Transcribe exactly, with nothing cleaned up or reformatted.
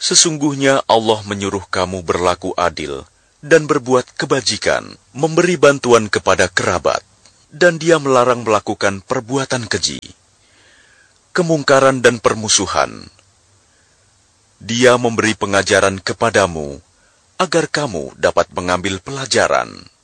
Sesungguhnya Allah menyuruh kamu berlaku adil dan berbuat kebajikan, memberi bantuan kepada kerabat, dan Dia melarang melakukan perbuatan keji, kemungkaran dan permusuhan. Dia memberi pengajaran kepadamu agar kamu dapat mengambil pelajaran.